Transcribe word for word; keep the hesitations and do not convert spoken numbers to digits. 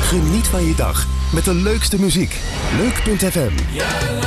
Geniet van je dag met de leukste muziek. Leuk punt f m.